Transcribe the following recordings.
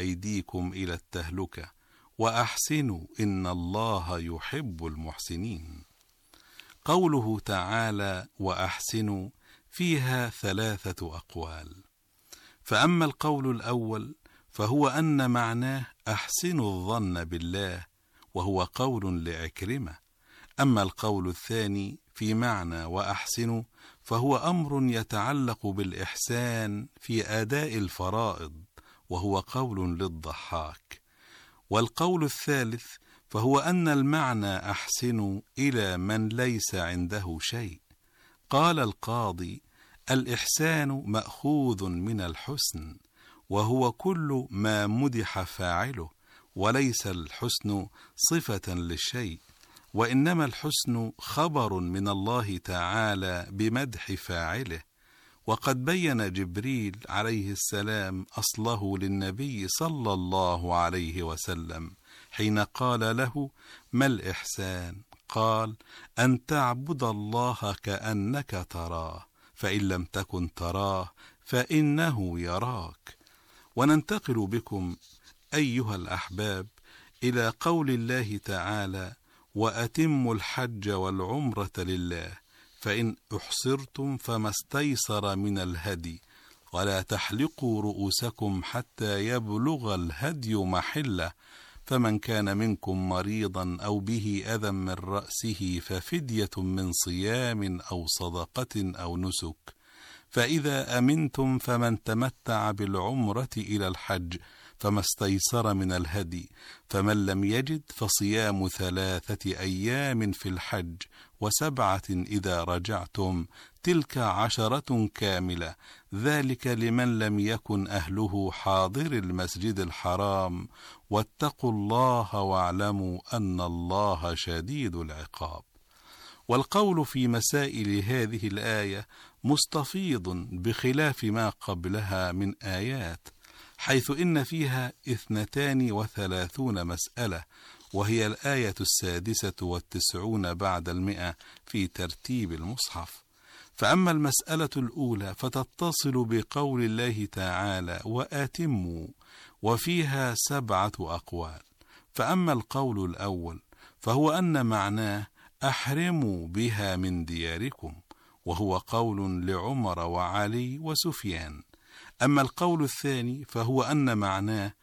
بأيديكم إلى التهلكة وأحسنوا إن الله يحب المحسنين. قوله تعالى وأحسنوا فيها 3 أقوال، فأما القول الأول فهو أن معناه أحسنوا الظن بالله، وهو قول لعكرمة. أما القول الثاني في معنى وأحسنوا فهو أمر يتعلق بالإحسان في أداء الفرائض، وهو قول للضحاك. والقول الثالث فهو أن المعنى أحسنوا إلى من ليس عنده شيء. قال القاضي الإحسان مأخوذ من الحسن، وهو كل ما مدح فاعله، وليس الحسن صفة للشيء، وإنما الحسن خبر من الله تعالى بمدح فاعله. وقد بين جبريل عليه السلام أصله للنبي صلى الله عليه وسلم حين قال له ما الإحسان؟ قال أن تعبد الله كأنك تراه، فإن لم تكن تراه فإنه يراك. وننتقل بكم أيها الأحباب إلى قول الله تعالى وأتموا الحج والعمرة لله، فإن أحصرتم فما استيسر من الهدي، ولا تحلقوا رؤوسكم حتى يبلغ الهدي محله، فمن كان منكم مريضا أو به أذى من رأسه ففدية من صيام أو صدقة أو نسك، فإذا أمنتم فمن تمتع بالعمرة إلى الحج فما استيسر من الهدي، فمن لم يجد فصيام 3 أيام في الحج و7 إذا رجعتم، تلك 10 كاملة، ذلك لمن لم يكن أهله حاضر المسجد الحرام، واتقوا الله واعلموا أن الله شديد العقاب. والقول في مسائل هذه الآية مستفيض بخلاف ما قبلها من آيات، حيث إن فيها 32 مسألة، وهي الآية 96 بعد 100 في ترتيب المصحف. فأما المسألة الأولى فتتصل بقول الله تعالى وآتموا، وفيها 7 أقوال. فأما القول الأول فهو أن معناه أحرموا بها من دياركم، وهو قول لعمر وعلي وسفيان. أما القول الثاني فهو أن معناه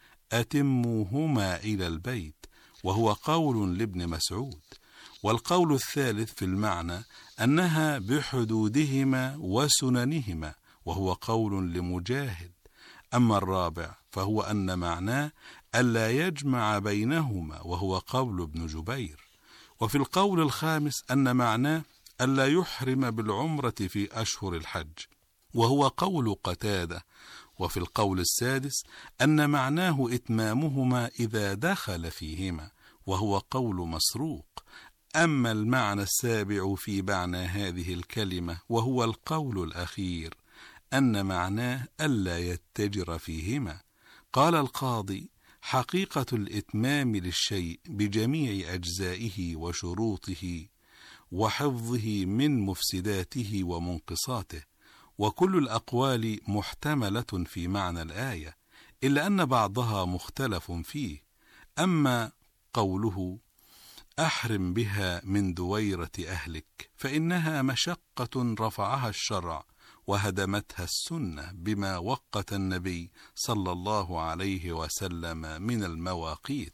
أتموهما إلى البيت، وهو قول لابن مسعود. والقول الثالث في المعنى أنها بحدودهما وسننهما، وهو قول لمجاهد. أما الرابع فهو أن معناه ألا يجمع بينهما، وهو قول ابن جبير. وفي القول الخامس أن معناه ألا يحرم بالعمرة في أشهر الحج، وهو قول قتادة. وفي القول السادس أن معناه إتمامهما إذا دخل فيهما، وهو قول مسروق. أما المعنى السابع في معنى هذه الكلمة وهو القول الأخير أن معناه ألا يتجر فيهما. قال القاضي حقيقة الإتمام للشيء بجميع أجزائه وشروطه وحفظه من مفسداته ومنقصاته، وكل الأقوال محتملة في معنى الآية، إلا أن بعضها مختلف فيه. أما قوله أحرم بها من دويرة أهلك فإنها مشقة رفعها الشرع وهدمتها السنة بما وقت النبي صلى الله عليه وسلم من المواقيت.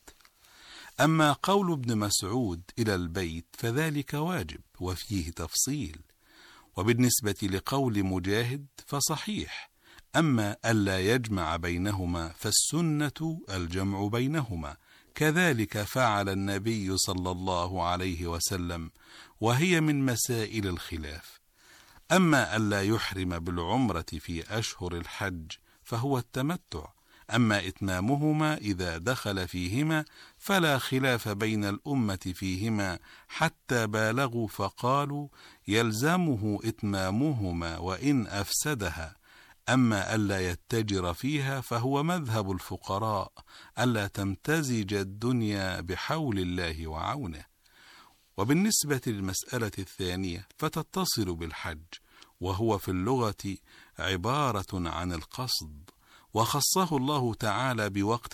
أما قول ابن مسعود إلى البيت فذلك واجب وفيه تفصيل. وبالنسبة لقول مجاهد فصحيح. أما ألا يجمع بينهما فالسنة الجمع بينهما، كذلك فعل النبي صلى الله عليه وسلم، وهي من مسائل الخلاف. أما ألا يحرم بالعمرة في أشهر الحج فهو التمتع. أما إتمامهما إذا دخل فيهما فلا خلاف بين الأمة فيهما، حتى بالغوا فقالوا يلزمه إتمامهما وإن أفسدها. أما ألا يتجر فيها فهو مذهب الفقراء، ألا تمتزج الدنيا بحول الله وعونه. وبالنسبة للمسألة الثانية فتتصل بالحج، وهو في اللغة عبارة عن القصد، وخصه الله تعالى بوقت